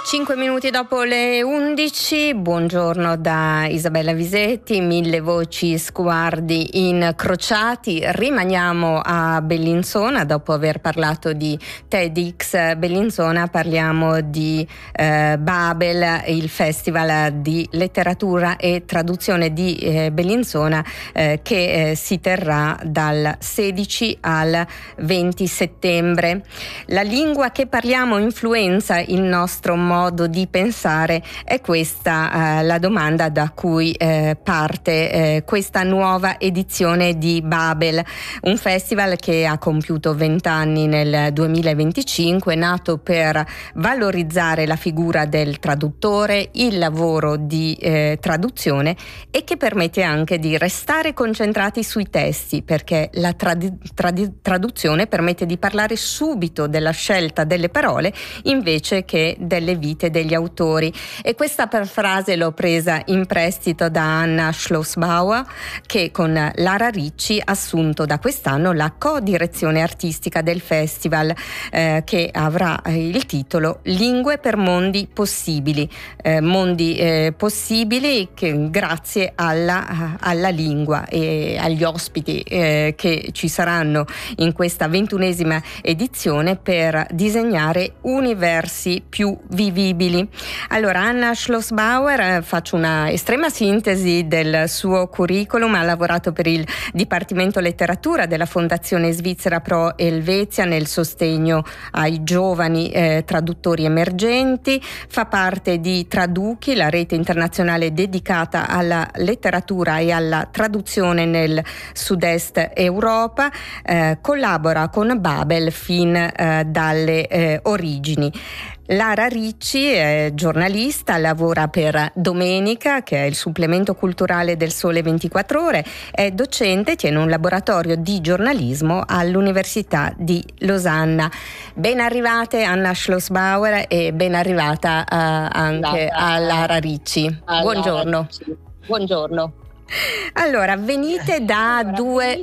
5 minuti dopo le 11, buongiorno da Isabella Visetti, 1000 voci, sguardi incrociati. Rimaniamo a Bellinzona, dopo aver parlato di TEDx Bellinzona parliamo di Babel, il Festival di letteratura e traduzione di Bellinzona che si terrà dal 16 al 20 settembre. La lingua che parliamo influenza il nostro modo di pensare, è questa la domanda da cui parte questa nuova edizione di Babel, un festival che ha compiuto 20 anni nel 2025, nato per valorizzare la figura del traduttore, il lavoro di traduzione, e che permette anche di restare concentrati sui testi, perché la traduzione permette di parlare subito della scelta delle parole invece che delle vite degli autori. E questa frase l'ho presa in prestito da Anna Schlossbauer, che con Lara Ricci ha assunto da quest'anno la co-direzione artistica del festival, che avrà il titolo Lingue per mondi possibili, possibili che grazie alla lingua e agli ospiti che ci saranno in questa 21esima edizione per disegnare universi più vivibili. Allora, Anna Schlossbauer, faccio una estrema sintesi del suo curriculum, ha lavorato per il Dipartimento Letteratura della Fondazione Svizzera Pro Helvetia nel sostegno ai giovani traduttori emergenti, fa parte di Traduchi, la rete internazionale dedicata alla letteratura e alla traduzione nel sud-est Europa, collabora con Babel fin dalle origini. Lara Ricci è giornalista, lavora per Domenica, che è il supplemento culturale del Sole 24 Ore, è docente, tiene un laboratorio di giornalismo all'Università di Losanna. Ben arrivate Anna Schlossbauer e ben arrivata anche a Lara Ricci. Buongiorno. Buongiorno. Allora, venite da due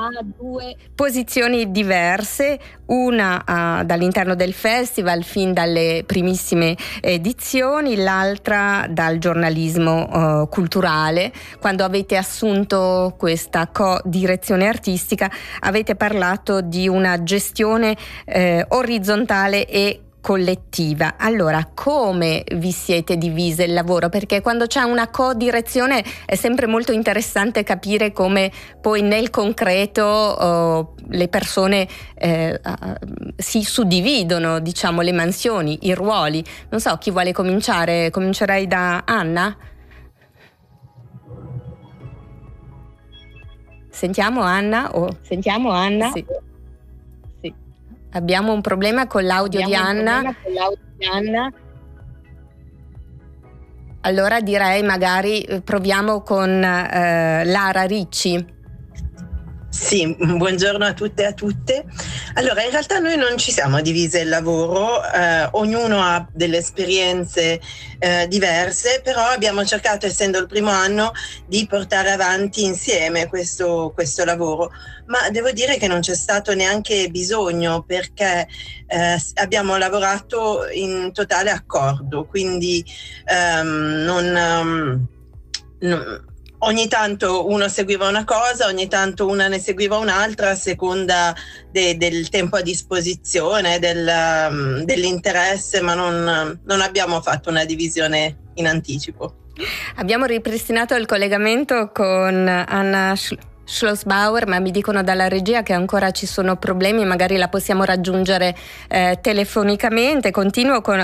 posizioni diverse, una dall'interno del festival fin dalle primissime edizioni, l'altra dal giornalismo culturale. Quando avete assunto questa co-direzione artistica avete parlato di una gestione orizzontale e collettiva. Allora, come vi siete divise il lavoro? Perché quando c'è una co-direzione è sempre molto interessante capire come poi nel concreto le persone si suddividono, diciamo, le mansioni, i ruoli. Non so, chi vuole cominciare? Comincerei da Anna? Sentiamo Anna? Sentiamo Anna? Sì. Abbiamo un problema con l'audio di Anna. Allora direi magari proviamo con Lara Ricci. Sì, buongiorno a tutte e a tutte. Allora, in realtà noi non ci siamo divise il lavoro, ognuno ha delle esperienze diverse, però abbiamo cercato, essendo il primo anno, di portare avanti insieme questo lavoro. Ma devo dire che non c'è stato neanche bisogno, perché abbiamo lavorato in totale accordo, quindi ogni tanto uno seguiva una cosa, ogni tanto una ne seguiva un'altra a seconda del tempo a disposizione, dell'interesse, ma non abbiamo fatto una divisione in anticipo. Abbiamo ripristinato il collegamento con Anna Schlossbauer, ma mi dicono dalla regia che ancora ci sono problemi, magari la possiamo raggiungere telefonicamente. Continuo con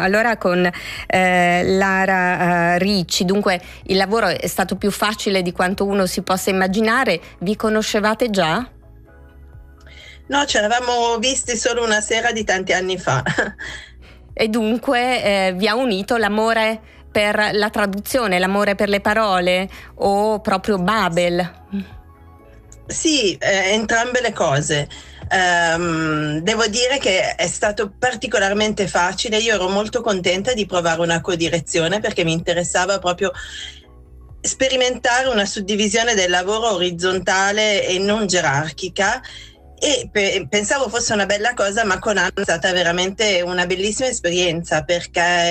Lara Ricci. Dunque il lavoro è stato più facile di quanto uno si possa immaginare. Vi conoscevate già? No, ci eravamo visti solo una sera di tanti anni fa. E dunque vi ha unito l'amore per la traduzione, l'amore per le parole, o proprio Babel? Sì, entrambe le cose. Devo dire che è stato particolarmente facile. Io ero molto contenta di provare una codirezione, perché mi interessava proprio sperimentare una suddivisione del lavoro orizzontale e non gerarchica, e pensavo fosse una bella cosa, ma con Anna è stata veramente una bellissima esperienza, perché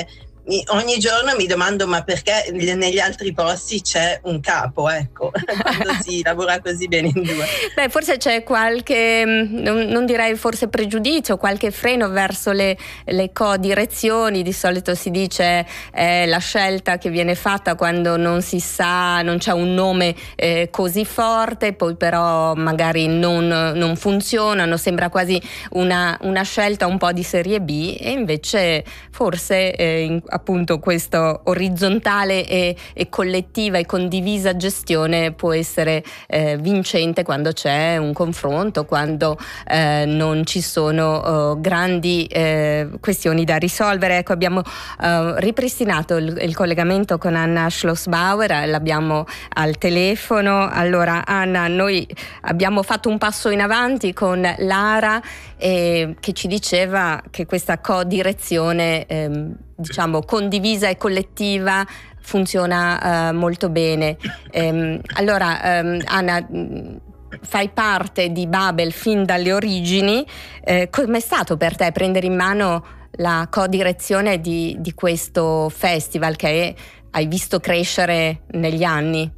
ogni giorno mi domando ma perché negli altri posti c'è un capo, ecco, quando si lavora così bene in due. Beh, forse c'è qualche, non direi forse pregiudizio, qualche freno verso le co-direzioni. Di solito si dice la scelta che viene fatta quando non si sa, non c'è un nome così forte, poi però magari non funzionano, sembra quasi una scelta un po' di serie B, e invece forse appunto questo orizzontale e collettiva e condivisa gestione può essere vincente quando c'è un confronto, quando non ci sono grandi questioni da risolvere. Ecco, abbiamo ripristinato il collegamento con Anna Schlossbauer, l'abbiamo al telefono. Allora Anna, noi abbiamo fatto un passo in avanti con Lara che ci diceva che questa co-direzione diciamo condivisa e collettiva funziona molto bene. Allora Anna, fai parte di Babel fin dalle origini, com'è stato per te prendere in mano la co-direzione di questo festival che hai visto crescere negli anni?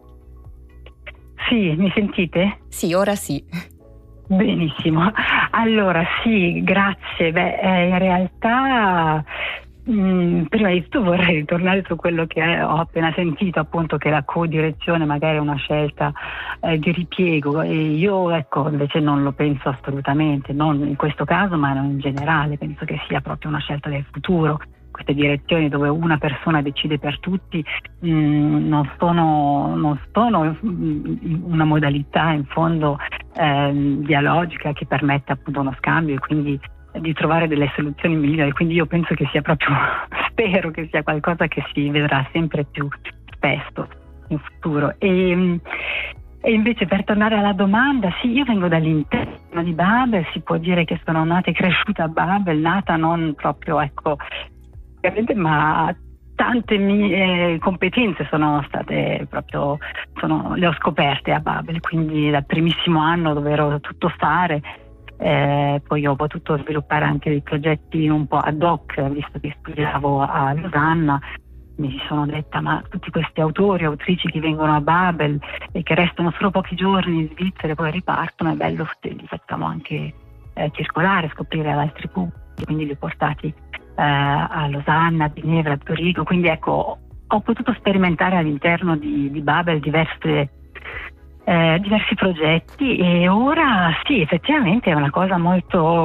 Sì, mi sentite? Sì, ora sì. Benissimo, allora sì, grazie. Beh, in realtà prima di tutto vorrei ritornare su quello che ho appena sentito, appunto che la co-direzione magari è una scelta di ripiego, e io ecco invece non lo penso assolutamente, non in questo caso ma in generale, penso che sia proprio una scelta del futuro. Queste direzioni dove una persona decide per tutti non sono una modalità in fondo dialogica che permette appunto uno scambio e quindi di trovare delle soluzioni migliori. Quindi io penso che sia proprio, spero che sia qualcosa che si vedrà sempre più spesso in futuro. E invece, per tornare alla domanda, sì, io vengo dall'interno di Babel, si può dire che sono nata e cresciuta a Babel, nata non proprio, ecco, ma tante mie competenze sono state proprio, le ho scoperte a Babel, quindi dal primissimo anno dove ero tutto fare, poi ho potuto sviluppare anche dei progetti un po' ad hoc, visto che studiavo a Losanna. Mi sono detta, ma tutti questi autori, autrici che vengono a Babel e che restano solo pochi giorni in Svizzera e poi ripartono, è bello se li facciamo anche circolare, scoprire ad altri pubblici, quindi li ho portati a Losanna, a Ginevra, a Zurigo. Quindi ecco, ho potuto sperimentare all'interno di Babel diversi progetti, e ora sì, effettivamente è una cosa molto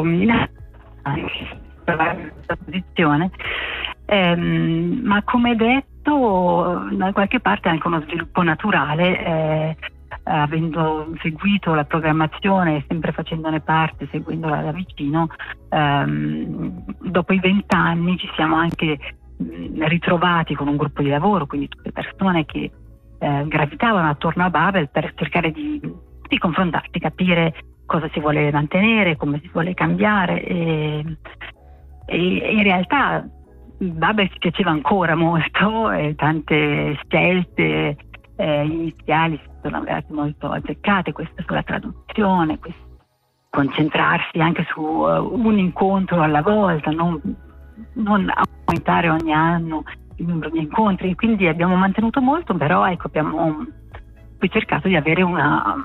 questa posizione, ma come detto da qualche parte anche uno sviluppo naturale, avendo seguito la programmazione, sempre facendone parte, seguendola da vicino, dopo i 20 anni ci siamo anche ritrovati con un gruppo di lavoro, quindi tutte persone che gravitavano attorno a Babel per cercare di confrontarsi, capire cosa si vuole mantenere, come si vuole cambiare, e in realtà Babel ci piaceva ancora molto, e tante scelte iniziali sono state molto azzeccate, questa sulla traduzione, concentrarsi anche su un incontro alla volta, non aumentare ogni anno il numero di incontri. Quindi abbiamo mantenuto molto, però ecco, abbiamo poi cercato di avere un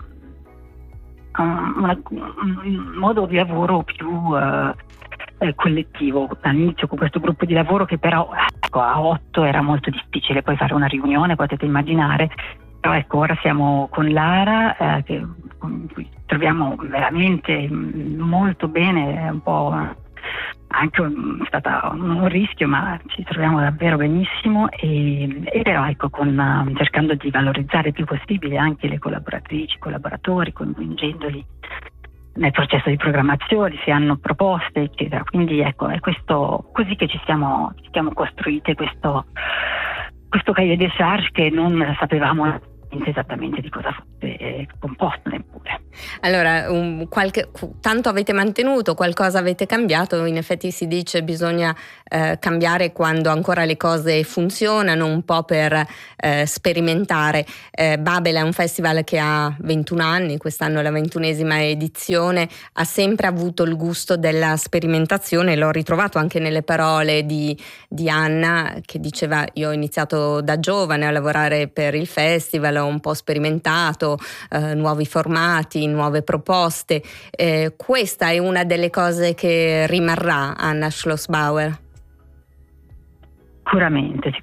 modo di lavoro più collettivo. All'inizio con questo gruppo di lavoro, che però ecco, a 8 era molto difficile poi fare una riunione, potete immaginare. Però ecco, ora siamo con Lara, con cui ci troviamo veramente molto bene, è un po' anche stato un rischio, ma ci troviamo davvero benissimo, e però ecco, cercando di valorizzare il più possibile anche le collaboratrici, collaboratori, coinvolgendoli nel processo di programmazione, se hanno proposte, eccetera. Quindi ecco, è questo così che ci siamo costruite questo cahier des charges che non sapevamo esattamente di cosa fosse composto neppure. Allora, tanto avete mantenuto, qualcosa avete cambiato. In effetti si dice bisogna cambiare quando ancora le cose funzionano, un po' per sperimentare. Babel è un festival che ha 21 anni, quest'anno è la 21esima edizione, ha sempre avuto il gusto della sperimentazione. L'ho ritrovato anche nelle parole di Anna, che diceva: io ho iniziato da giovane a lavorare per il festival, ho un po' sperimentato nuovi formati, nuove proposte. Questa è una delle cose che rimarrà, Anna Schlossbauer? Sicuramente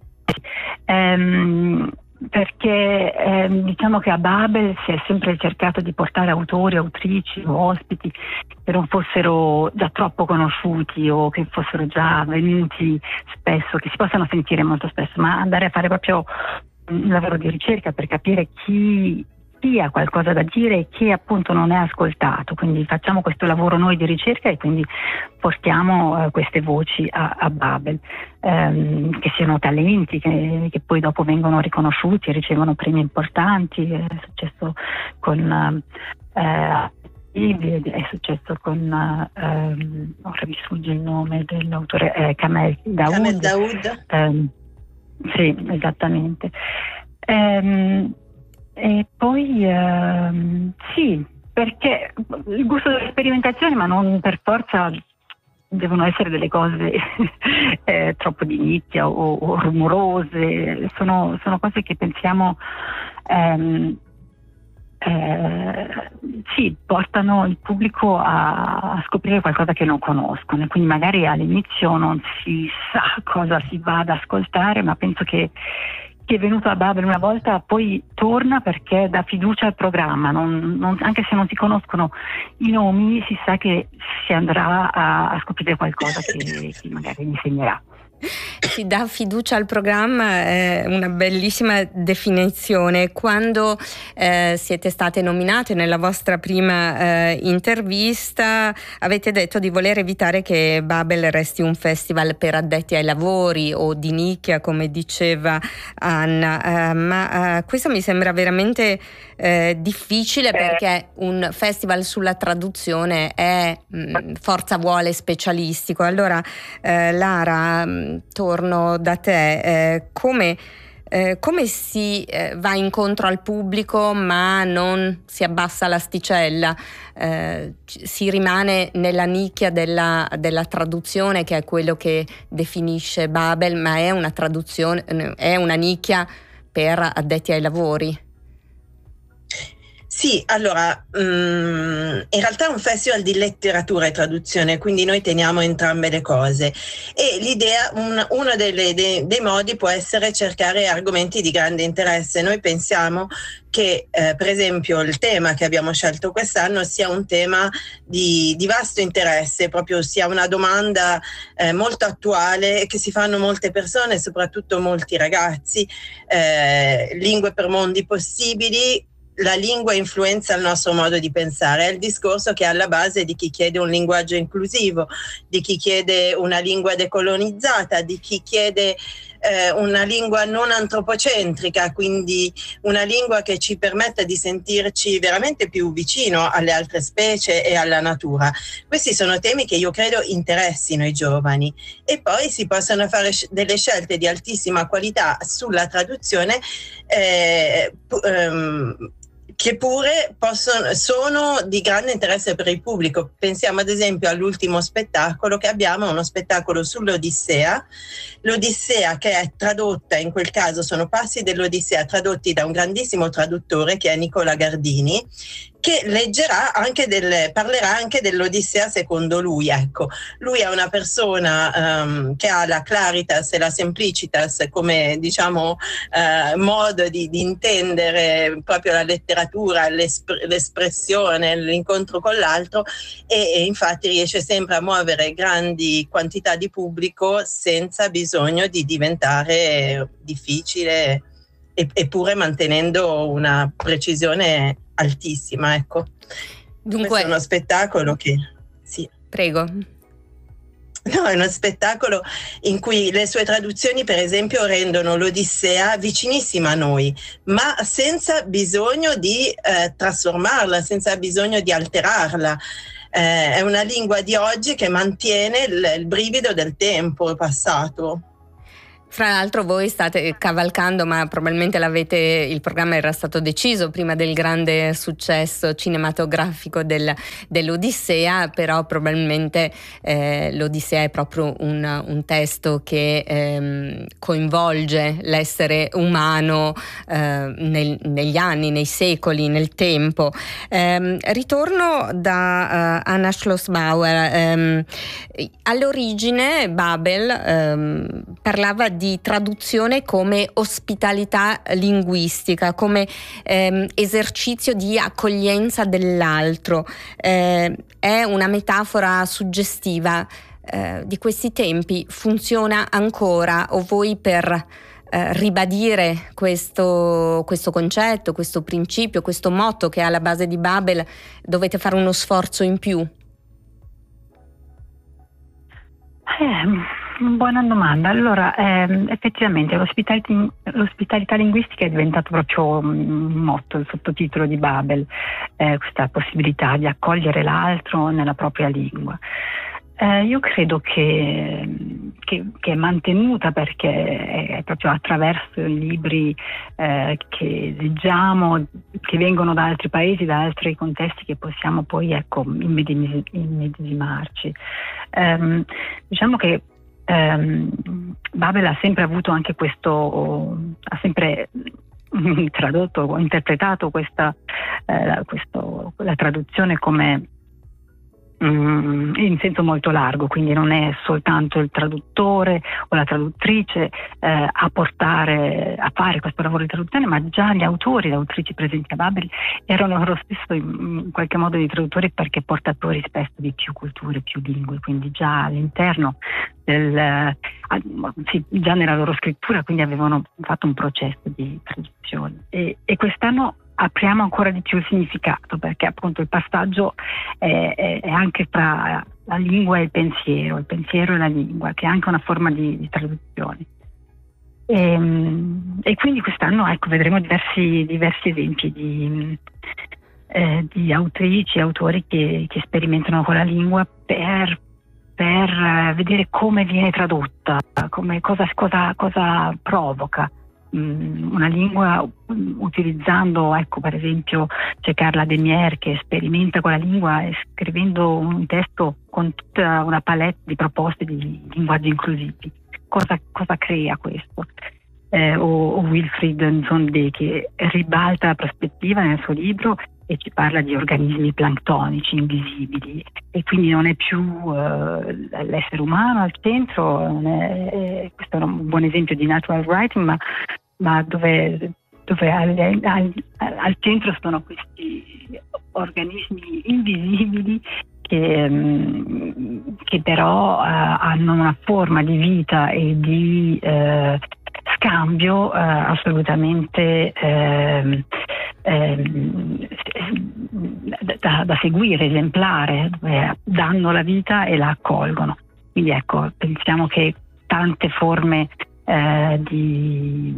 perché diciamo che a Babel si è sempre cercato di portare autori, autrici o ospiti che non fossero già troppo conosciuti o che fossero già venuti spesso, che si possano sentire molto spesso, ma andare a fare proprio un lavoro di ricerca per capire chi ha qualcosa da dire e chi appunto non è ascoltato. Quindi facciamo questo lavoro noi di ricerca e quindi portiamo queste voci a Babel, che siano talenti che poi dopo vengono riconosciuti e ricevono premi importanti. È successo con è successo con ora mi sfugge il nome dell'autore, Kamel Daoud. Sì, esattamente. E poi sì, perché il gusto della sperimentazione, ma non per forza devono essere delle cose troppo di nicchia o rumorose, sono cose che pensiamo sì, portano il pubblico a scoprire qualcosa che non conoscono, e quindi magari all'inizio non si sa cosa si va ad ascoltare, ma penso che chi è venuto a Babel una volta poi torna perché dà fiducia al programma, anche se non si conoscono i nomi, si sa che si andrà a scoprire qualcosa che magari insegnerà. Si dà fiducia al programma, è una bellissima definizione. Quando siete state nominate nella vostra prima intervista, avete detto di voler evitare che Babel resti un festival per addetti ai lavori o di nicchia, come diceva Anna, ma questo mi sembra veramente difficile, perché un festival sulla traduzione è forza vuole specialistico. Allora Lara, torno da te, come si va incontro al pubblico ma non si abbassa l'asticella, si rimane nella nicchia della traduzione, che è quello che definisce Babel, ma è una traduzione, è una nicchia per addetti ai lavori? Sì, allora, in realtà è un festival di letteratura e traduzione, quindi noi teniamo entrambe le cose, e l'idea, uno dei modi può essere cercare argomenti di grande interesse. Noi pensiamo che per esempio il tema che abbiamo scelto quest'anno sia un tema di vasto interesse, proprio sia una domanda molto attuale che si fanno molte persone, soprattutto molti ragazzi. Lingue per mondi possibili. La lingua influenza il nostro modo di pensare, è il discorso che è alla base di chi chiede un linguaggio inclusivo, di chi chiede una lingua decolonizzata, di chi chiede una lingua non antropocentrica, quindi una lingua che ci permetta di sentirci veramente più vicino alle altre specie e alla natura. Questi sono temi che io credo interessino i giovani, e poi si possono fare delle scelte di altissima qualità sulla traduzione che pure sono di grande interesse per il pubblico. Pensiamo ad esempio all'ultimo spettacolo che abbiamo, uno spettacolo sull'Odissea. L'Odissea, che è tradotta, in quel caso sono passi dell'Odissea tradotti da un grandissimo traduttore che è Nicola Gardini, che parlerà anche dell'Odissea secondo lui. Ecco, lui è una persona che ha la claritas e la simplicitas come, diciamo, modo di intendere proprio la letteratura, l'espressione, l'incontro con l'altro, e infatti riesce sempre a muovere grandi quantità di pubblico senza bisogno di diventare difficile, eppure mantenendo una precisione altissima, ecco. Dunque, questo è uno spettacolo che sì. Prego. No, è uno spettacolo in cui le sue traduzioni, per esempio, rendono l'Odissea vicinissima a noi, ma senza bisogno di trasformarla, senza bisogno di alterarla. È una lingua di oggi che mantiene il brivido del tempo passato. Fra l'altro voi state cavalcando, ma probabilmente il programma era stato deciso prima del grande successo cinematografico dell'Odissea, però probabilmente l'Odissea è proprio un testo che coinvolge l'essere umano negli anni, nei secoli, nel tempo. Ritorno da Anna Schlossbauer. All'origine Babel parlava di traduzione come ospitalità linguistica, come esercizio di accoglienza dell'altro. È una metafora suggestiva di questi tempi. Funziona ancora, o voi per ribadire questo concetto, questo principio, questo motto che è alla base di Babel dovete fare uno sforzo in più? Buona domanda. Allora, effettivamente l'ospitalità linguistica è diventato proprio un motto, il sottotitolo di Babel, questa possibilità di accogliere l'altro nella propria lingua. Io credo che è mantenuta, perché è proprio attraverso i libri che leggiamo, che vengono da altri paesi, da altri contesti, che possiamo poi immedesimarci. Diciamo che Babel ha sempre avuto anche questo, ha sempre tradotto o interpretato la traduzione come in senso molto largo, quindi non è soltanto il traduttore o la traduttrice a fare questo lavoro di traduzione, ma già gli autori e le autrici presenti a Babel erano loro stesso in qualche modo dei traduttori, perché portatori spesso di più culture, più lingue, quindi già all'interno già nella loro scrittura, quindi avevano fatto un processo di traduzione, e quest'anno apriamo ancora di più il significato, perché appunto il passaggio è anche tra la lingua e il pensiero e la lingua, che è anche una forma di traduzione. E quindi quest'anno vedremo diversi esempi di autrici e autori che sperimentano con la lingua per vedere come viene tradotta, cosa provoca una lingua, utilizzando, per esempio c'è Carla Demier che sperimenta con la lingua scrivendo un testo con tutta una palette di proposte di linguaggi inclusivi. Cosa crea questo? O Wilfried Nzonde, che ribalta la prospettiva nel suo libro e ci parla di organismi planctonici invisibili, e quindi non è più l'essere umano al centro. Questo è un buon esempio di natural writing, ma dove al centro sono questi organismi invisibili che però hanno una forma di vita e di scambio assolutamente da seguire, esemplare, dove danno la vita e la accolgono. Quindi pensiamo che tante forme di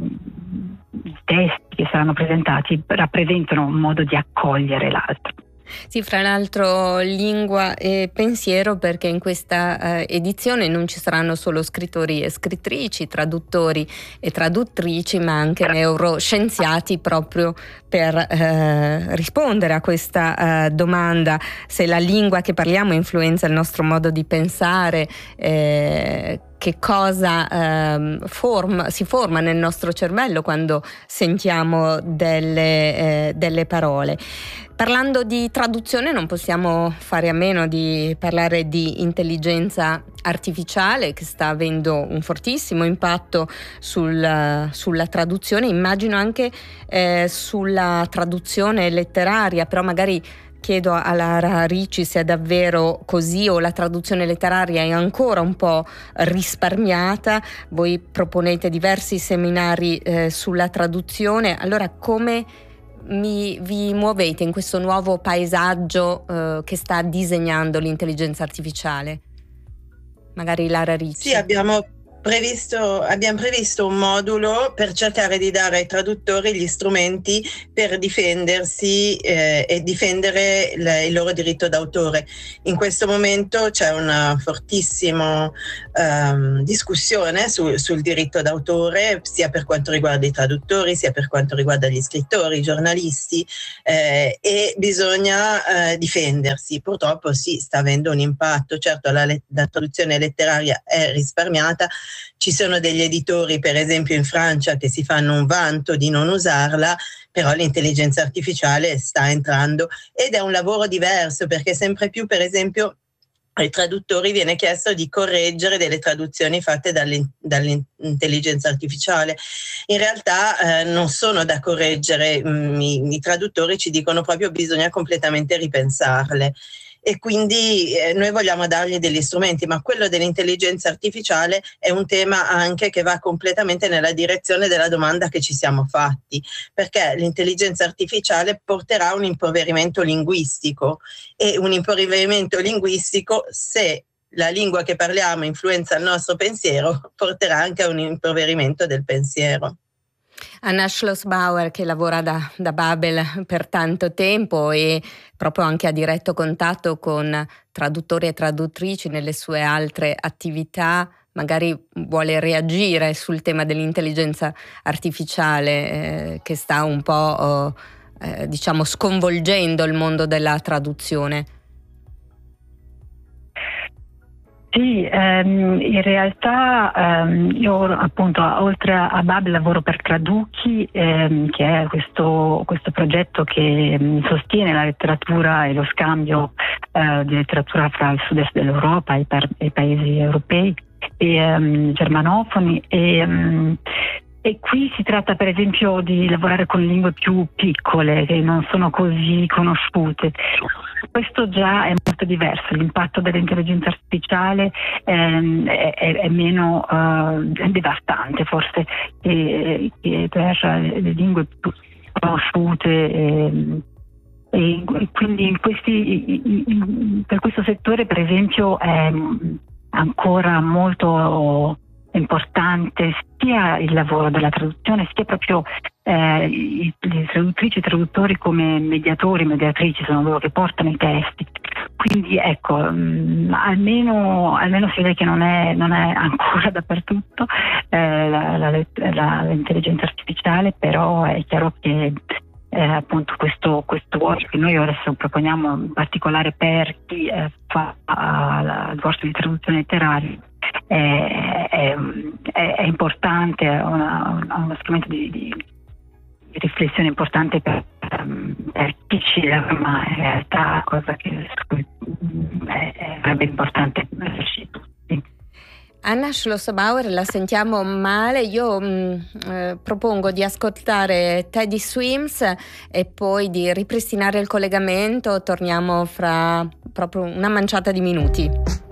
testi che saranno presentati rappresentano un modo di accogliere l'altro. Sì, fra l'altro lingua e pensiero, perché in questa edizione non ci saranno solo scrittori e scrittrici, traduttori e traduttrici, ma anche neuroscienziati, proprio per rispondere a questa domanda: se la lingua che parliamo influenza il nostro modo di pensare, che cosa si forma nel nostro cervello quando sentiamo delle parole. Parlando di traduzione non possiamo fare a meno di parlare di intelligenza artificiale, che sta avendo un fortissimo impatto sulla traduzione, immagino anche sulla traduzione letteraria, però magari chiedo a Lara Ricci se è davvero così o la traduzione letteraria è ancora un po' risparmiata. Voi proponete diversi seminari sulla traduzione, allora come vi muovete in questo nuovo paesaggio che sta disegnando l'intelligenza artificiale? Magari Lara Ricci. Sì, abbiamo previsto un modulo per cercare di dare ai traduttori gli strumenti per difendersi e difendere il loro diritto d'autore. In questo momento c'è una fortissima discussione sul diritto d'autore, sia per quanto riguarda i traduttori, sia per quanto riguarda gli scrittori, i giornalisti, e bisogna difendersi. Purtroppo sì, sta avendo un impatto. Certo, la traduzione letteraria è risparmiata. Ci sono degli editori, per esempio in Francia, che si fanno un vanto di non usarla, però l'intelligenza artificiale sta entrando ed è un lavoro diverso, perché sempre più, per esempio, ai traduttori viene chiesto di correggere delle traduzioni fatte dall'intelligenza artificiale. In realtà non sono da correggere, i traduttori ci dicono proprio bisogna completamente ripensarle. E quindi noi vogliamo dargli degli strumenti, ma quello dell'intelligenza artificiale è un tema anche che va completamente nella direzione della domanda che ci siamo fatti, perché l'intelligenza artificiale porterà un impoverimento linguistico, e un impoverimento linguistico, se la lingua che parliamo influenza il nostro pensiero, porterà anche a un impoverimento del pensiero. Anna Schlossbauer, che lavora da Babel per tanto tempo e proprio anche a diretto contatto con traduttori e traduttrici nelle sue altre attività, magari vuole reagire sul tema dell'intelligenza artificiale che sta un po' diciamo sconvolgendo il mondo della traduzione. Sì, in realtà io appunto oltre a Babel lavoro per Traduchi, che è questo progetto che sostiene la letteratura e lo scambio di letteratura fra il sud-est dell'Europa e i paesi europei e germanofoni e qui si tratta per esempio di lavorare con lingue più piccole che non sono così conosciute. Questo già è molto diverso, l'impatto dell'intelligenza artificiale è meno devastante forse che per le lingue più conosciute e quindi per questo settore per esempio è ancora molto importante sia il lavoro della traduzione sia proprio le traduttrici e traduttori come mediatrici, sono loro che portano i testi. Quindi ecco, almeno si vede che non è ancora dappertutto l'intelligenza artificiale, però è chiaro che appunto questo workshop che noi adesso proponiamo in particolare per chi fa il corso di traduzione letteraria è importante, è uno strumento di riflessione importante per chi ci lavora, ma in realtà è cosa che sarebbe importante per tutti. Anna Schlossbauer, la sentiamo male. Io propongo di ascoltare Teddy Swims e poi di ripristinare il collegamento. Torniamo fra proprio una manciata di minuti.